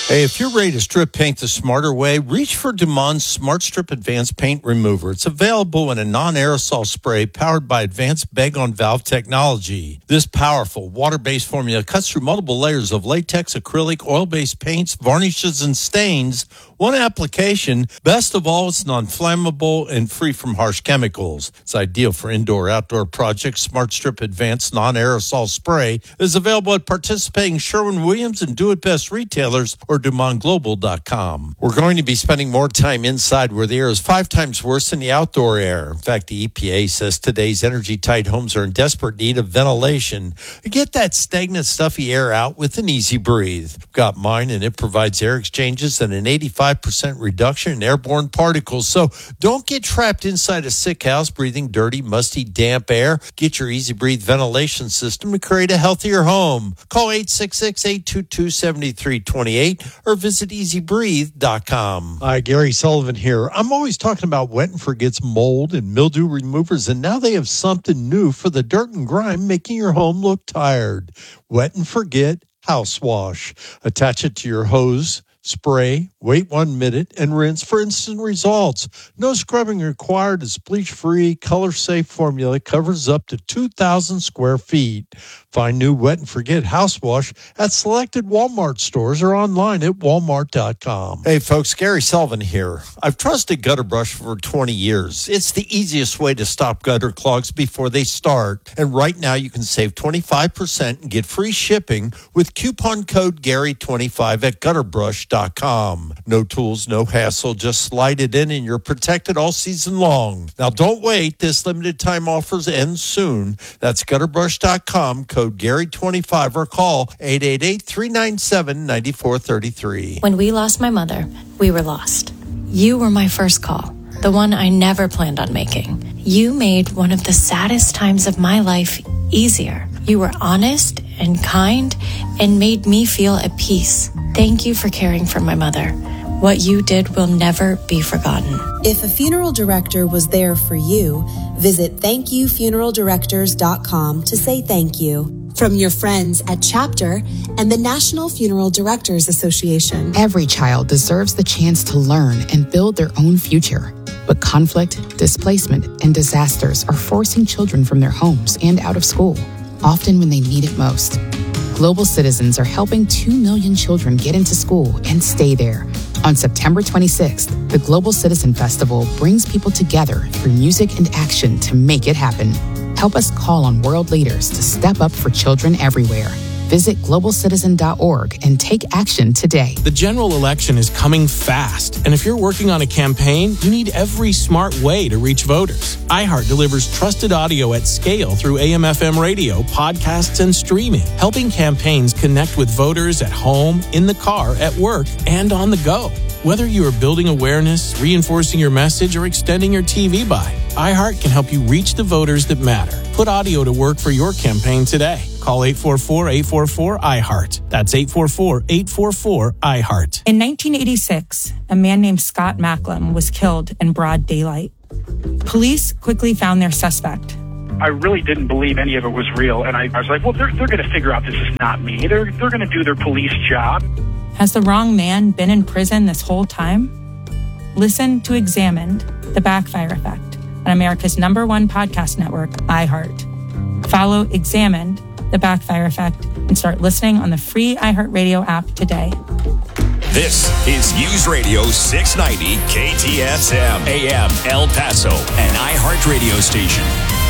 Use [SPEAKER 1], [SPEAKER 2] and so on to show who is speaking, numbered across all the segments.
[SPEAKER 1] Hey, if you're ready to strip paint the smarter way, reach for Dumont Smart Strip Advanced Paint Remover. It's available in a non-aerosol spray powered by advanced bag-on-valve technology. This powerful water-based formula cuts through multiple layers of latex, acrylic, oil-based paints, varnishes, and stains. One application. Best of all, it's non-flammable and free from harsh chemicals. It's ideal for indoor-outdoor projects. Smart Strip Advanced Non-Aerosol Spray is available at participating Sherwin-Williams and Do It Best retailers or DumontGlobal.com. We're going to be spending more time inside where the air is 5 times worse than the outdoor air. In fact, the EPA says today's energy-tight homes are in desperate need of ventilation. Get that stagnant, stuffy air out with an Easy Breathe. I've got mine, and it provides air exchanges and an 85% reduction in airborne particles. So don't get trapped inside a sick house breathing dirty, musty, damp air. Get your Easy Breathe ventilation system to create a healthier home. Call 866-822-7328 or visit easybreathe.com. Hi, Gary Sullivan here. I'm always talking about Wet and Forget's mold and mildew removers, and now they have something new for the dirt and grime, making your home look tired. Wet and Forget House Wash. Attach it to your hose, spray, wait 1 minute, and rinse for instant results. No scrubbing required. It's bleach-free, color-safe formula. Covers up to 2,000 square feet. Find new Wet and Forget House Wash at selected Walmart stores or online at walmart.com. Hey, folks, Gary Sullivan here. I've trusted Gutter Brush for 20 years. It's the easiest way to stop gutter clogs before they start. And right now, you can save 25% and get free shipping with coupon code Gary25 at gutterbrush.com. No tools, no hassle. Just slide it in and you're protected all season long. Now, don't wait. This limited time offers end soon. That's gutterbrush.com, code Gary25, or call 888-397-9433.
[SPEAKER 2] When we lost my mother, we were lost. You were my first call, the one I never planned on making. You made one of the saddest times of my life easier. You were honest and kind and made me feel at peace. Thank you for caring for my mother. What you did will never be forgotten.
[SPEAKER 3] If a funeral director was there for you, visit thankyoufuneraldirectors.com to say thank you. From your friends at Chapter and the National Funeral Directors Association.
[SPEAKER 4] Every child deserves the chance to learn and build their own future. But conflict, displacement, and disasters are forcing children from their homes and out of school, often when they need it most. Global Citizens are helping 2 million children get into school and stay there. On September 26th, the Global Citizen Festival brings people together through music and action to make it happen. Help us call on world leaders to step up for children everywhere. Visit globalcitizen.org and take action today.
[SPEAKER 5] The general election is coming fast, and if you're working on a campaign, you need every smart way to reach voters. iHeart delivers trusted audio at scale through AM/FM radio, podcasts, and streaming, helping campaigns connect with voters at home, in the car, at work, and on the go. Whether you are building awareness, reinforcing your message, or extending your TV buy, iHeart can help you reach the voters that matter. Put audio to work for your campaign today. Call 844-844-iHeart. That's 844-844-iHeart.
[SPEAKER 6] In 1986, a man named Scott Macklem was killed in broad daylight. Police quickly found their suspect.
[SPEAKER 7] I really didn't believe any of it was real, and I was like, well, they're going to figure out this is not me. They're going to do their police job.
[SPEAKER 6] Has the wrong man been in prison this whole time? Listen to Examined, The Backfire Effect, on America's #1 podcast network, iHeart. Follow Examined, The Backfire Effect, and start listening on the free iHeartRadio app today.
[SPEAKER 8] This is News Radio 690 KTSM AM El Paso, an iHeart radio station.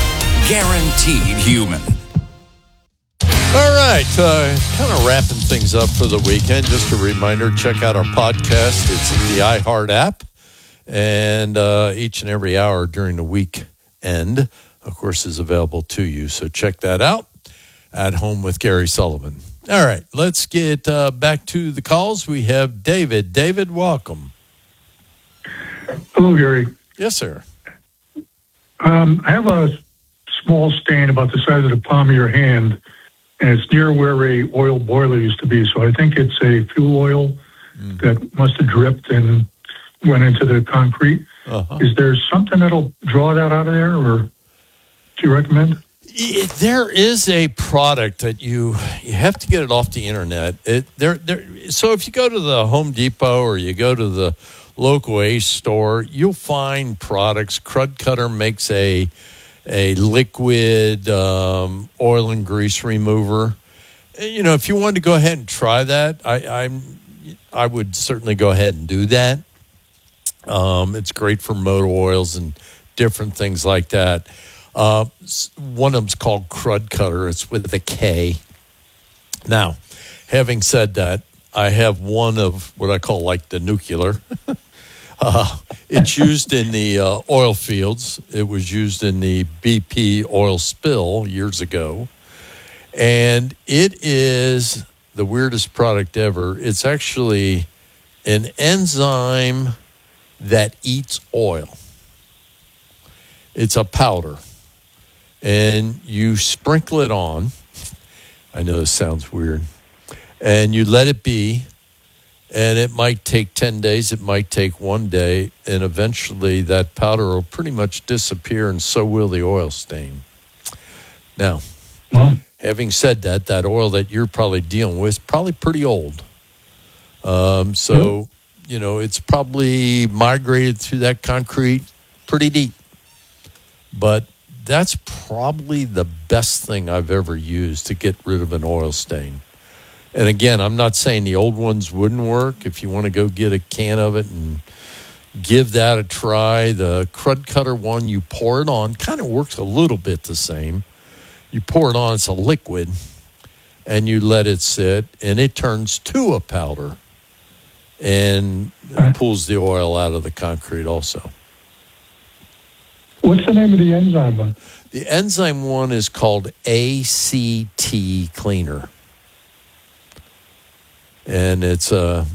[SPEAKER 8] Guaranteed human.
[SPEAKER 1] All right, kind of wrapping things up for the weekend. Just a reminder, check out our podcast. It's in the iHeart app, and each and every hour during the weekend, of course, is available to you. So check that out. At Home with Gary Sullivan. All right, let's get back to the calls. We have David. David, welcome.
[SPEAKER 9] Hello, Gary.
[SPEAKER 1] Yes, sir.
[SPEAKER 9] I have a small stain about the size of the palm of your hand, and it's near where a oil boiler used to be. So I think it's a fuel oil that must have dripped and went into the concrete. Is there something that'll draw that out of there, or do you recommend?
[SPEAKER 1] There is a product that you have to get it off the internet. So if you go to the Home Depot or you go to the local Ace store, you'll find products. Crud Cutter makes a liquid oil and grease remover. If you wanted to go ahead and try that, I would certainly go ahead and do that. It's great for motor oils and different things like that. One of them's called Crud Cutter. It's with a K. Now, having said that, I have one of what I call like the nuclear. It's used in the oil fields. It was used in the BP oil spill years ago. And it is the weirdest product ever. It's actually an enzyme that eats oil. It's a powder. And you sprinkle it on. I know this sounds weird. And you let it be. And it might take 10 days. It might take 1 day. And eventually that powder will pretty much disappear, and so will the oil stain. Now, having said that, that oil that you're probably dealing with is probably pretty old. It's probably migrated through that concrete pretty deep. But that's probably the best thing I've ever used to get rid of an oil stain. And again, I'm not saying the old ones wouldn't work. If you want to go get a can of it and give that a try, the Crud Cutter one, you pour it on, kind of works a little bit the same. You pour it on, it's a liquid, and you let it sit, and it turns to a powder and pulls the oil out of the concrete also.
[SPEAKER 9] What's the name of the enzyme one?
[SPEAKER 1] The enzyme one is called ACT Cleaner. And it's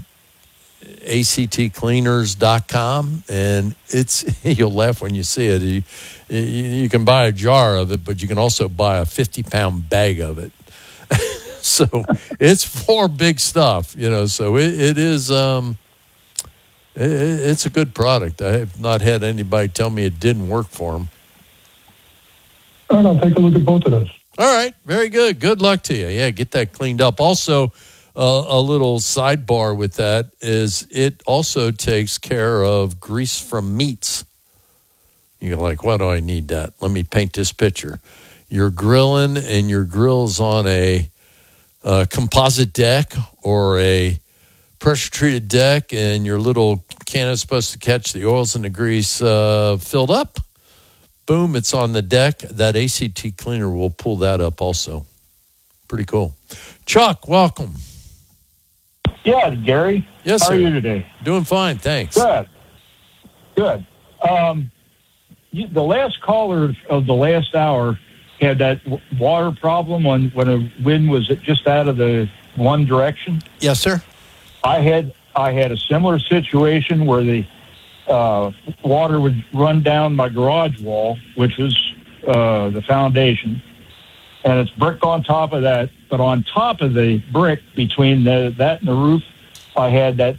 [SPEAKER 1] actcleaners.com. And it's, you'll laugh when you see it. You can buy a jar of it, but you can also buy a 50-pound bag of it. So it's for big stuff, so it is... It's a good product. I have not had anybody tell me it didn't work for them.
[SPEAKER 9] All right, I'll take a look at both of those.
[SPEAKER 1] All right, very good. Good luck to you. Yeah, get that cleaned up. Also, a little sidebar with that is it also takes care of grease from meats. You're like, why do I need that? Let me paint this picture. You're grilling and your grill's on a composite deck or a pressure-treated deck, and your little can is supposed to catch the oils and the grease filled up. Boom, it's on the deck. That ACT Cleaner will pull that up also. Pretty cool. Chuck, welcome.
[SPEAKER 10] Yeah, Gary.
[SPEAKER 1] Yes,
[SPEAKER 10] How
[SPEAKER 1] sir.
[SPEAKER 10] are you today?
[SPEAKER 1] Doing fine, thanks.
[SPEAKER 10] Good. The last caller of the last hour had that water problem when a wind was just out of the one direction.
[SPEAKER 1] Yes, sir.
[SPEAKER 10] I had a similar situation where the water would run down my garage wall, which was the foundation, and it's brick on top of that. But on top of the brick, between that and the roof, I had that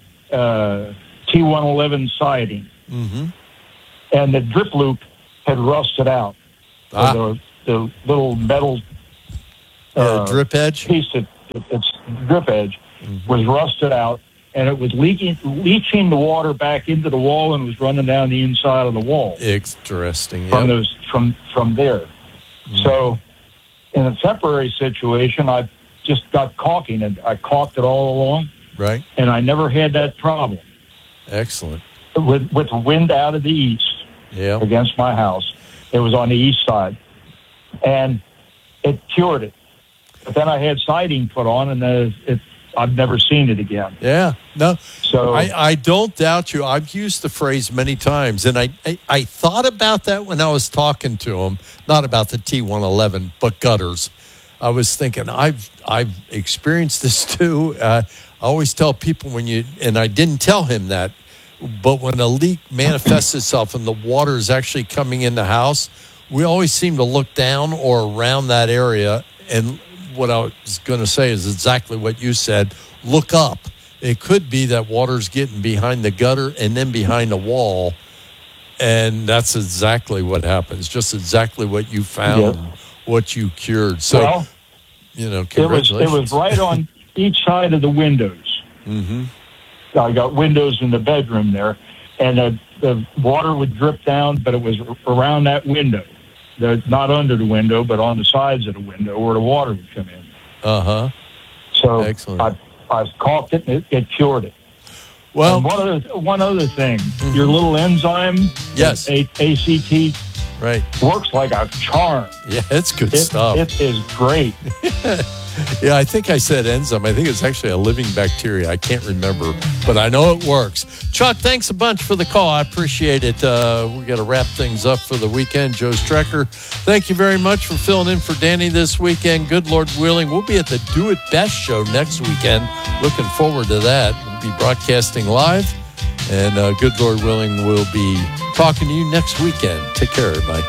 [SPEAKER 10] T111 siding, and the drip loop had rusted out. So the little metal
[SPEAKER 1] drip edge
[SPEAKER 10] piece it's drip edge. Was rusted out, and it was leaching the water back into the wall, and was running down the inside of the wall.
[SPEAKER 1] Interesting.
[SPEAKER 10] From there. So, in a temporary situation, I just got caulking, and I caulked it all along.
[SPEAKER 1] Right.
[SPEAKER 10] And I never had that problem.
[SPEAKER 1] Excellent.
[SPEAKER 10] With the wind out of the east against my house. It was on the east side, and it cured it. But then I had siding put on, and I've never seen it again.
[SPEAKER 1] Yeah, no.
[SPEAKER 10] So
[SPEAKER 1] I don't doubt you. I've used the phrase many times, and I thought about that when I was talking to him, not about the T111, but gutters. I was thinking I've experienced this too. I always tell people and I didn't tell him that, but when a leak manifests itself and the water is actually coming in the house, we always seem to look down or around that area. And what I was going to say is exactly what you said. Look up. It could be that water's getting behind the gutter and then behind the wall. And that's exactly what happens. Just exactly what you found. what you cured. So,
[SPEAKER 10] well,
[SPEAKER 1] congratulations.
[SPEAKER 10] It was right on each side of the windows.
[SPEAKER 1] Mm-hmm.
[SPEAKER 10] I got windows in the bedroom there, and the water would drip down, but it was around that window. Not under the window, but on the sides of the window where the water would come in.
[SPEAKER 1] Uh-huh.
[SPEAKER 10] So
[SPEAKER 1] excellent.
[SPEAKER 10] I caulked it, and it cured it.
[SPEAKER 1] Well,
[SPEAKER 10] and one other thing, your little enzyme,
[SPEAKER 1] yes,
[SPEAKER 10] ACT,
[SPEAKER 1] right,
[SPEAKER 10] works like a charm.
[SPEAKER 1] Yeah, it's good stuff.
[SPEAKER 10] It is great.
[SPEAKER 1] Yeah, I think I said enzyme. I think it's actually a living bacteria. I can't remember, but I know it works. Chuck, thanks a bunch for the call. I appreciate it. We got to wrap things up for the weekend. Joe Strecker, thank you very much for filling in for Danny this weekend. Good Lord willing, we'll be at the Do It Best show next weekend. Looking forward to that. We'll be broadcasting live, and good Lord willing, we'll be talking to you next weekend. Take care, everybody.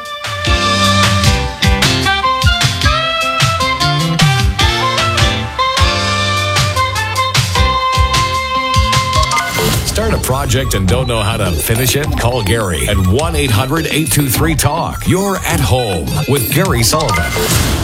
[SPEAKER 8] Start a project and don't know how to finish it? Call Gary at 1-800-823-TALK. You're at home with Gary Sullivan.